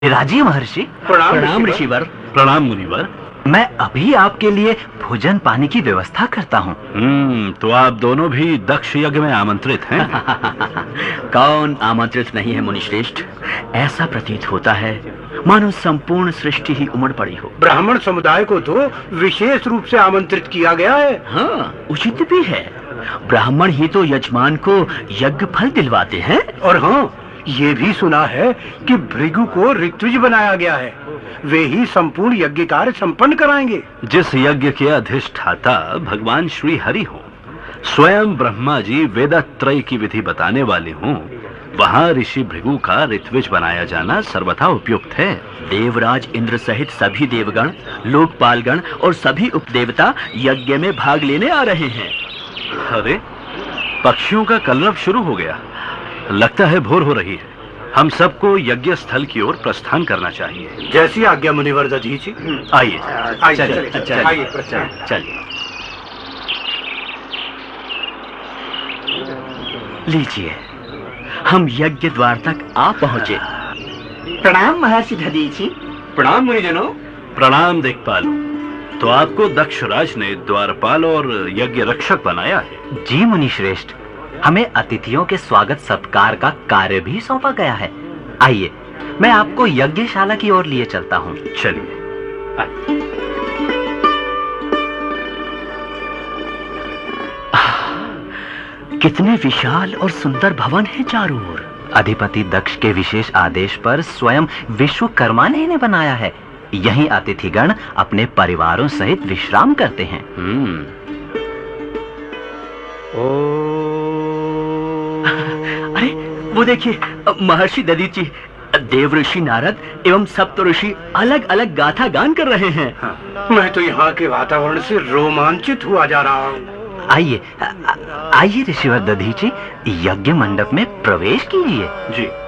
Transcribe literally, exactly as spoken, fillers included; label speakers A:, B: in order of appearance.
A: राजी महर्षि।
B: प्रणाम ऋषिवर।
C: प्रणाम मुनिवर।
A: मैं अभी आपके लिए भोजन पानी की व्यवस्था करता हूँ।
C: हम्म, तो आप दोनों भी दक्ष यज्ञ में आमंत्रित हैं।
B: कौन आमंत्रित नहीं है मुनिश्रेष्ठ? ऐसा प्रतीत होता है मानो संपूर्ण सृष्टि ही उमड़ पड़ी हो।
D: ब्राह्मण समुदाय को तो विशेष रूप से आमंत्रित किया गया है।
B: हाँ, उचित भी है। ब्राह्मण ही तो यजमान को यज्ञ फल दिलवाते हैं।
D: और हाँ, ये भी सुना है कि भृगु को ऋत्विज बनाया गया है। वे ही संपूर्ण यज्ञ कार्य संपन्न कराएंगे।
C: जिस यज्ञ के अधिष्ठाता भगवान श्री हरि हो, स्वयं ब्रह्मा जी वेदत्रय की विधि बताने वाले हों, वहाँ ऋषि भृगु का ऋत्विज बनाया जाना सर्वथा उपयुक्त है।
B: देवराज इंद्र सहित सभी देवगण, लोकपालगण और सभी उपदेवता यज्ञ में भाग लेने आ रहे हैं।
C: अरे, पक्षियों का कलरव शुरू हो गया। लगता है भोर हो रही है। हम सबको यज्ञ स्थल की ओर प्रस्थान करना चाहिए।
D: जैसी आज्ञा मुनिवर दधीचि।
C: आइए
D: चलिए
B: चलिए। लीजिए, हम यज्ञ द्वार तक आ पहुंचे।
E: प्रणाम महर्षि दधीचि।
B: प्रणाम मुनिजनों।
C: प्रणाम दिक्पाल। तो आपको दक्षराज ने द्वारपाल और यज्ञ रक्षक बनाया है।
A: जी मुनि श्रेष्ठ, हमें अतिथियों के स्वागत सत्कार का कार्य भी सौंपा गया है। आइए, मैं आपको यज्ञशाला की ओर लिए चलता हूँ।
C: चलिए।
B: कितने विशाल और सुंदर भवन हैं चारों ओर।
A: अधिपति दक्ष के विशेष आदेश पर स्वयं विश्वकर्मा ने इन्हें बनाया है। यहीं अतिथिगण अपने परिवारों सहित विश्राम करते हैं।
C: हम्म।
B: अरे, वो देखिए, महर्षि दधीचि, देव ऋषि नारद एवं सप्त ऋषि अलग अलग गाथा गान कर रहे हैं।
D: हाँ, मैं तो यहाँ के वातावरण से रोमांचित हुआ जा रहा हूँ।
A: आइए, आइए ऋषिवर दधीचि, यज्ञ मंडप में प्रवेश कीजिए।
C: जी।